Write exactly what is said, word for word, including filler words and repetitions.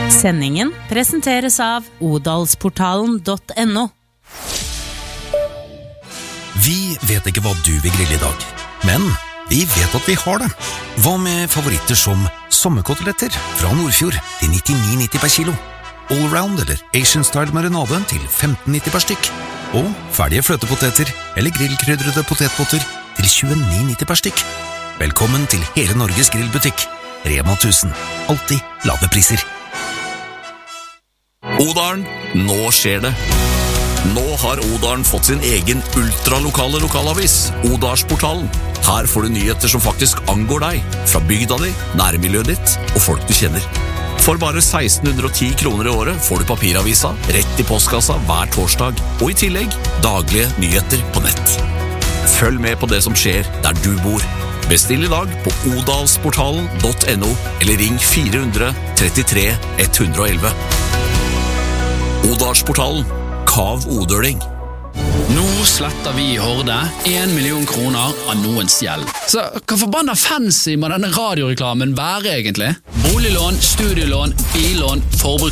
Sendingen presenteres av odalsportalen punktum no. Vi vet ikke hva du vil grille i dag, men vi vet at vi har det. Hva med favoritter som sommerkoteletter fra Nordfjord til nittini nitti per kilo? Allround eller Asian-style marinade til femten nitti per stykk? Og ferdige fløtepoteter eller grillkrydrede potetpotter til tjueni nitti per stykk? Velkommen til hele Norges grillbutikk. Rema tusen. Alltid lave priser. Odalen, nå skjer det. Nå har Odalen fått sin egen ultralokale lokalavis, Odalsportalen. Her får du nyheter som faktisk angår deg, fra bygda di, nærmiljøet ditt og folk du kjenner. For bare seksten hundre og ti kroner i året får du papiravisa rett i postkassa hver torsdag, og i tillegg daglige nyheter på nett. Følg med på det som skjer der du bor. Bestill i dag på odalsportalen punktum no eller ring fire hundre trettitre ett hundre og elleve. Odalsportalen. Kav Odøling. Nå sletter vi i Horde en million kroner av noens gjeld. Så hva forbanna fancy må denne radioreklamen være egentlig? Boliglån, studielån, billån, forbruk